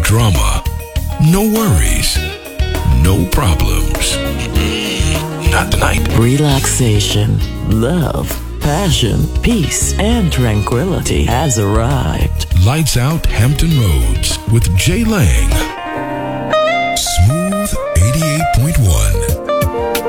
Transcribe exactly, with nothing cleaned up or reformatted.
drama, no worries, no problems. Not tonight. Relaxation, love, passion, peace, and tranquility has arrived. Lights Out Hampton Roads with Jay Lang.